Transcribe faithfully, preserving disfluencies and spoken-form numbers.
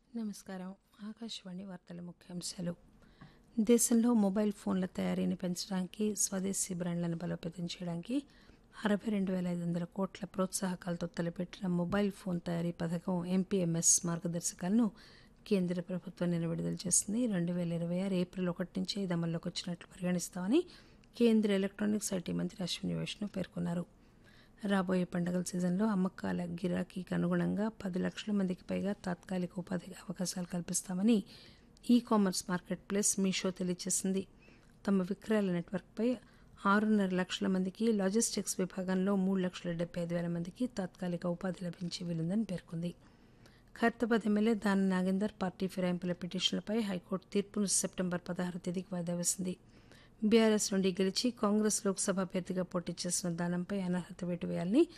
నమస్కారం. ఆకాశవాణి వార్తల ముఖ్యాంశాలు. దేశంలో మొబైల్ ఫోన్ల తయారీని పెంచడానికి, స్వదేశీ బ్రాండ్లను బలోపేతం చేయడానికి అరవై రెండు పేల ఐదు వందల కోట్ల ప్రోత్సాహకాలతో తలపెట్టిన మొబైల్ ఫోన్ తయారీ పథకం ఎంపీఎంఎస్ మార్గదర్శకాలను కేంద్ర ప్రభుత్వం నిన్న విడుదల చేసింది. రెండు పేల ఇరవై ఆరు ఏప్రిల్ ఒకటి నుంచే ఇది అమల్లోకి వచ్చినట్లు పరిగణిస్తామని కేంద్ర ఎలక్ట్రానిక్స్ ఐటీ మంత్రి అశ్విని వైష్ణవ్ పేర్కొన్నారు. రాబోయే పండుగల సీజన్లో అమ్మకాల గిరాకీకి అనుగుణంగా పది లక్షల మందికి పైగా తాత్కాలిక ఉపాధి అవకాశాలు కల్పిస్తామని e commerce market place Meesho తెలియజేసింది. తమ విక్రయాల నెట్వర్క్పై ఆరున్నర లక్షల మందికి, లాజిస్టిక్స్ విభాగంలో మూడు లక్షల డెబ్బై ఐదు వేల మందికి తాత్కాలిక ఉపాధి లభించే వీలుందని పేర్కొంది. ఖైరతాబాద్ ఎమ్మెల్యే దానం నాగేందర్ పార్టీ ఫిరాయింపుల పిటిషన్లపై హైకోర్టు తీర్పును సెప్టెంబర్ పదహారు తేదీకి వాయిదా వేసింది. బీఆర్ఎస్ నుండి గెలిచి కాంగ్రెస్ లోక్సభ అభ్యర్థిగా పోటీ చేసిన దానంపై అనర్హత వేటు వేయాలని